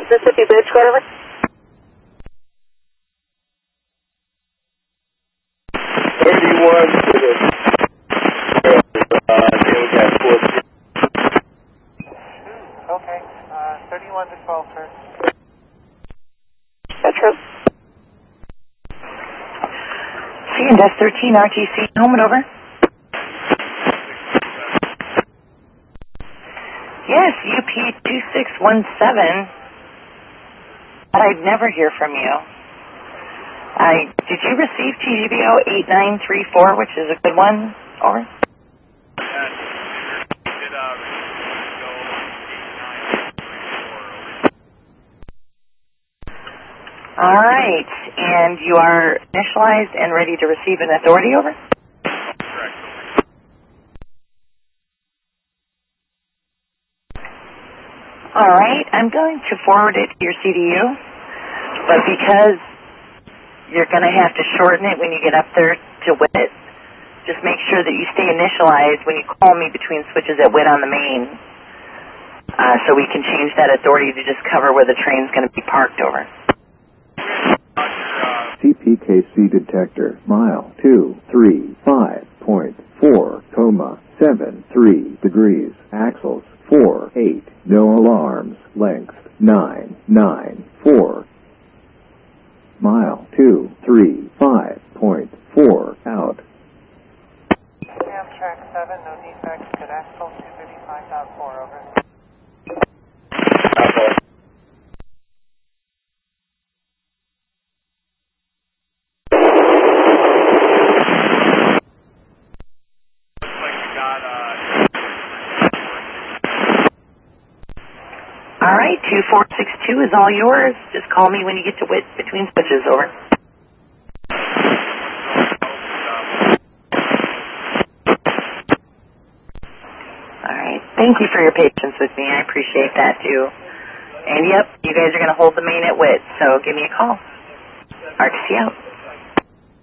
Mississippi Bridge, go over. 31 to the then we got 4. Okay, 31 to 12, sir. Metro. C&S 13 RTC, home and over. Yes, UP 2617. I'd never hear from you. Did you receive TGBO 8934, which is a good one? Over. All right, and you are initialized and ready to receive an authority, over? Correct. All right, I'm going to forward it to your CDU, but because you're going to have to shorten it when you get up there to WIT, just make sure that you stay initialized when you call me between switches at WIT on the main, so we can change that authority to just cover where the train's going to be parked, over. CPKC detector, mile 235.4, 73 degrees, axles 48, no alarms, length 994. Mile 235.4, out. Amtrak 7, no defects, good axle 235.4, over. All right, 2462 is all yours. Just call me when you get to WIT between switches, over. All right, thank you for your patience with me. I appreciate that, too. And, yep, you guys are going to hold the main at WIT, so give me a call. RTC out.